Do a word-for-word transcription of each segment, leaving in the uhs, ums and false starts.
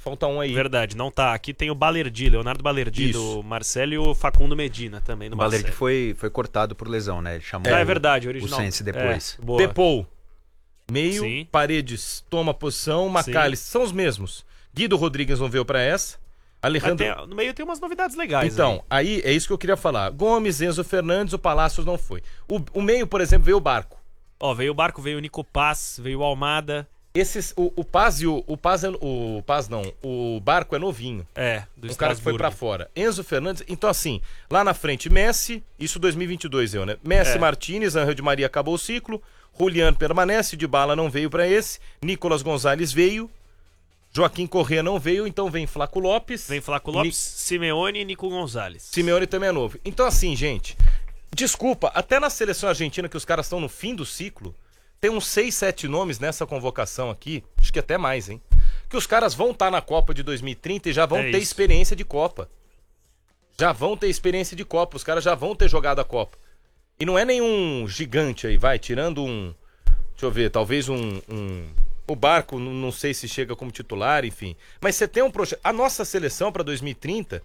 falta um aí. Verdade, não tá. Aqui tem o Balerdi, Leonardo Balerdi, Isso. do Marcelo, e o Facundo Medina também, do O Balerdi Marcelo. foi, foi cortado por lesão, né? Ele chamou Ah, é o- verdade, o o original. Sense depois. É, boa. Depou, meio, Sim. Paredes toma posição, Macalester, são os mesmos. Guido Rodrigues não veio pra essa. Mas Alejandro... tem- no meio tem umas novidades legais. Então, aí é isso que eu queria falar. Gomes, Enzo Fernandes, o Palácios não foi. O, o meio, por exemplo, veio o Barco. Ó, veio o Barco, veio o Nico Paz, veio o Almada. Esses, o, o Paz e o, o Paz, é- o Paz não, o Barco é novinho. É, do Um cara que foi Estrasburgo. pra fora. Enzo Fernandes, então assim, lá na frente, Messi, isso dois mil e vinte e dois eu, né? Messi, É. Martínez, Angel de Maria acabou o ciclo, Juliano permanece, Dybala não veio pra esse, Nicolas Gonzalez veio, Joaquim Corrêa não veio, então vem Flaco Lopes. Vem Flaco Lopes, Simeone e Nico Gonzalez. Simeone também é novo. Então assim, gente, desculpa, até na seleção argentina que os caras estão no fim do ciclo, tem uns seis, sete nomes nessa convocação aqui, acho que até mais, hein? Que os caras vão estar na Copa de dois mil e trinta e já vão É ter isso. experiência de Copa. Já vão ter experiência de Copa, os caras já vão ter jogado a Copa. E não é nenhum gigante aí, vai, tirando um... Deixa eu ver, talvez um... um o Barco, não não sei se chega como titular, enfim. Mas você tem um projeto... A nossa seleção para dois mil e trinta...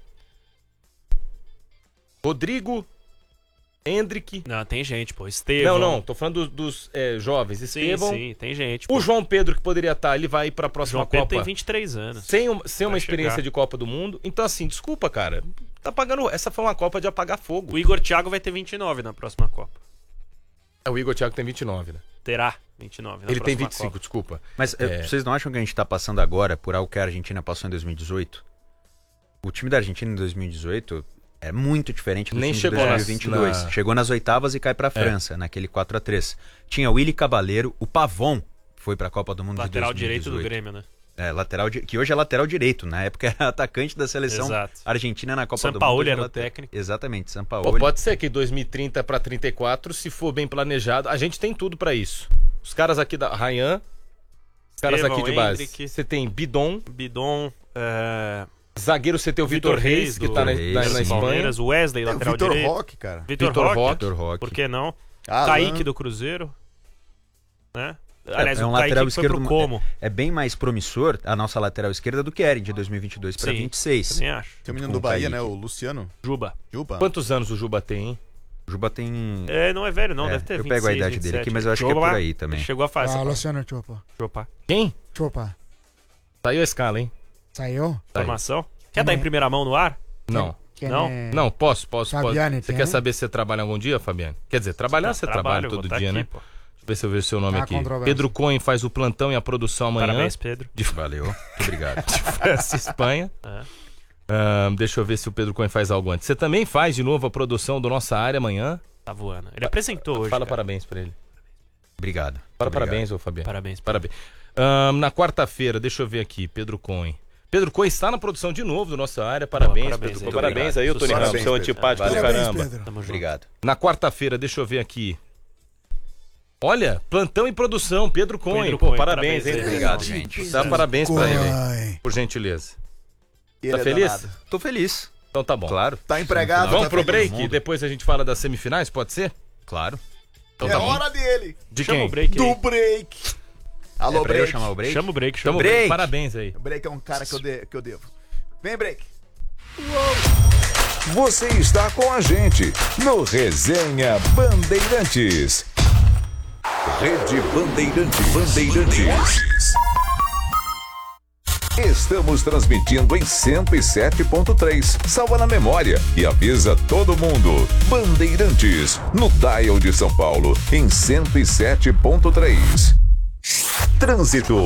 Rodrigo, Hendrick... Não, tem gente, pô. Estevão. Não, não, tô falando dos, dos, é, jovens. Sim, Estevão. sim, tem gente. O pô. João Pedro, que poderia estar, ele vai pra próxima João Pedro Copa tem vinte e três anos. sem, um- sem uma Vai experiência chegar. de Copa do Mundo. Então, assim, desculpa, cara. Tá pagando. Essa foi uma Copa de apagar fogo. O Igor Thiago vai ter vinte e nove na próxima Copa. É, o Igor Thiago tem vinte e nove, né? Terá vinte e nove na Ele tem próxima vinte e cinco, Copa. desculpa. Mas eh, vocês não acham que a gente tá passando agora por algo que a Argentina passou em dois mil e dezoito? O time da Argentina em dois mil e dezoito é muito diferente do Nem time chegou de nas- dois mil e vinte e dois. na- Chegou nas oitavas e cai pra França, naquele quatro a três. Tinha o Willy Caballero, o Pavon foi pra Copa do Mundo Lateral de dois mil e direito do dezoito. Grêmio, né? É, lateral di- que hoje é lateral direito, na época era atacante da seleção Exato. argentina na Copa do Mundo. Sampaoli hoje é era o lateral- técnico. Exatamente, Pô, Sampaoli. pode ser que dois mil e trinta pra trinta e quatro, se for bem planejado, a gente tem tudo pra isso. Os caras aqui da Ryan, os caras Estevão, aqui de base. Hendrick. Você tem Bidon, Bidon, é... zagueiro você tem o Vitor Reis, que do- tá na, Reis, na- na sim. Espanha. Palmeiras, o Wesley, Tem o lateral Vitor direito. Roque, cara. Vitor Vitor Roque, Roque. Vitor Roque. por que não? Alan. Kaique do Cruzeiro, né? Aliás, é um o Kaique lateral que foi pro esquerdo Como. É, é bem mais promissor a nossa lateral esquerda do que era de dois mil e vinte e dois para Sim, vinte e seis. Também acho. Tem o menino Com do Bahia, Kaique. né? O Luciano Juba. Juba. Quantos anos o Juba tem, hein? O Juba tem. É, não é velho, não. É, deve ter eu vinte e seis, pego a idade vinte e dele sete. aqui, mas eu acho que é Juba, por aí também. Chegou a fase. Ah, Luciano Chupa. Chupa. Quem? Chupa. Saiu a escala, hein? Saiu? Informação? Quer dar em primeira mão no ar? Não. Quem Não? é- Não, posso, posso, posso. Fabiane Você tem? quer saber se você trabalha algum dia, Fabiane? Quer dizer, trabalhar você trabalha Trabalho, vou todo tá dia, aqui, né? pô. Deixa eu ver se eu vejo seu nome Tá aqui. controvérsia. Pedro Cohen faz o plantão e a produção amanhã. Parabéns, Pedro. De Valeu. Muito obrigado. França, Espanha. É. Ahn, deixa eu ver se o Pedro Cohen faz algo antes. Você também faz de novo a produção do Nossa Área amanhã? Tá voando. Ele apresentou hoje. Fala cara. parabéns pra ele. Obrigado. Fala Muito obrigado. parabéns, ô Fabiano. Parabéns. Parabéns. Ahn, na quarta-feira, deixa eu ver aqui, Pedro Cohen. Pedro Cohen está na produção de novo do Nossa Área. Parabéns, parabéns Pedro aí. Cohen. Parabéns aí, ô Tony Parabéns, Ramos, seu Pedro. antipático do Parabéns, caramba. Pedro. Tamo junto. Obrigado. Na quarta-feira, deixa eu ver aqui. Olha, plantão e produção, Pedro Cohen. Pedro Pô, Cohen, parabéns, parabéns hein? aí. Obrigado, gente. Dá parabéns pra ele, hein, Cohen. por gentileza. Ele Tá é feliz? danado. Tô feliz. Então tá bom. Claro. Tá empregado. Vamos tá pro feliz. break? Depois a gente fala das semifinais, pode ser? Claro. Então É tá bom. hora dele. De Chama quem? o break Do aí. break. Alô, É pra eu break. chamar o break? Chama o break, Chama chama o o break. break. Parabéns aí. O break é um cara que eu, de- que eu devo. Vem, break. Você está com a gente no Resenha Bandeirantes. Rede Bandeirantes. Bandeirantes. Estamos transmitindo em cento e sete ponto três. Salva na memória e avisa todo mundo. Bandeirantes, no dial de São Paulo, em cento e sete ponto três. Trânsito.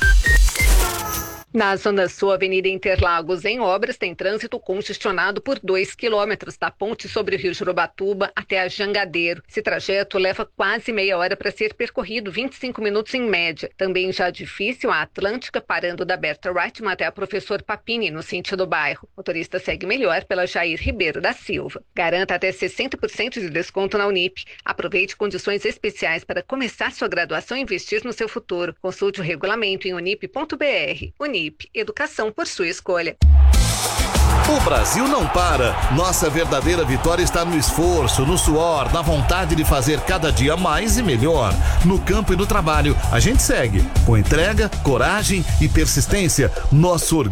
Na Zona Sul, Avenida Interlagos, em obras, tem trânsito congestionado por dois quilômetros da ponte sobre o Rio Jurubatuba até a Jangadeiro. Esse trajeto leva quase meia hora para ser percorrido, vinte e cinco minutos em média. Também já difícil a Atlântica, parando da Berta Reitman até a Professor Papini, no sentido bairro. O motorista segue melhor pela Jair Ribeiro da Silva. Garanta até sessenta por cento de desconto na Unip. Aproveite condições especiais para começar sua graduação e investir no seu futuro. Consulte o regulamento em unip ponto br. Unip. Educação por sua escolha. O Brasil não para. Nossa verdadeira vitória está no esforço, no suor, na vontade de fazer cada dia mais e melhor. No campo e no trabalho, a gente segue com entrega, coragem e persistência. Nosso orgulho